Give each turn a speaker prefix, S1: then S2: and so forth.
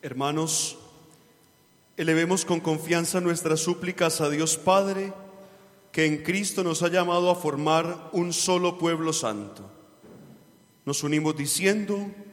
S1: Hermanos, elevemos con confianza nuestras súplicas a Dios Padre, que en Cristo nos ha llamado a formar un solo pueblo santo. Nos unimos diciendo: